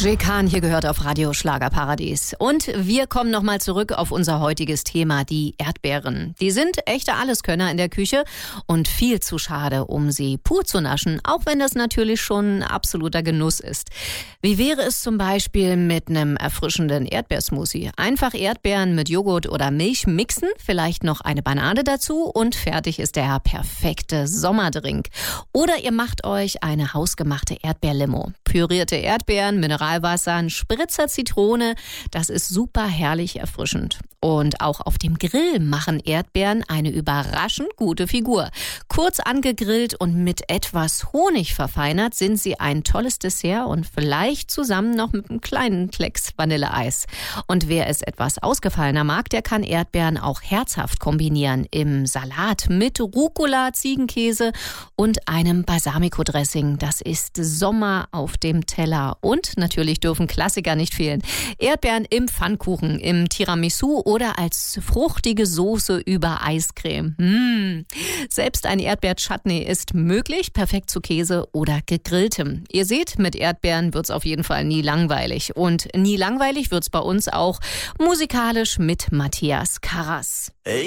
Jay Khan hier gehört auf Radio Schlagerparadies. Und wir kommen nochmal zurück auf unser heutiges Thema, die Erdbeeren. Die sind echte Alleskönner in der Küche und viel zu schade, um sie pur zu naschen, auch wenn das natürlich schon ein absoluter Genuss ist. Wie wäre es zum Beispiel mit einem erfrischenden Erdbeersmoothie? Einfach Erdbeeren mit Joghurt oder Milch mixen, vielleicht noch eine Banane dazu und fertig ist der perfekte Sommerdrink. Oder ihr macht euch eine hausgemachte Erdbeerlimo. Pürierte Erdbeeren, Mineralwasser, ein Spritzer Zitrone, das ist super herrlich erfrischend. Und auch auf dem Grill machen Erdbeeren eine überraschend gute Figur. Kurz angegrillt und mit etwas Honig verfeinert sind sie ein tolles Dessert und vielleicht zusammen noch mit einem kleinen Klecks Vanilleeis. Und wer es etwas ausgefallener mag, der kann Erdbeeren auch herzhaft kombinieren im Salat mit Rucola, Ziegenkäse und einem Balsamico-Dressing. Das ist Sommer auf dem Teller. Und natürlich dürfen Klassiker nicht fehlen. Erdbeeren im Pfannkuchen, im Tiramisu oder als fruchtige Soße über Eiscreme. Selbst ein Erdbeer-Chutney ist möglich, perfekt zu Käse oder gegrilltem. Ihr seht, mit Erdbeeren wird's auf jeden Fall nie langweilig. Und nie langweilig wird's bei uns auch musikalisch mit Matthias Karas.